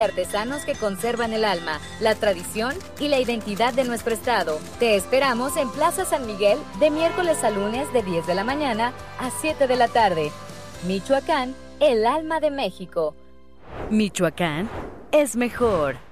Artesanos que conservan el alma, la tradición y la identidad de nuestro estado. Te esperamos en Plaza San Miguel de miércoles a lunes de 10 de la mañana a 7 de la tarde. Michoacán, el alma de México. Michoacán es mejor.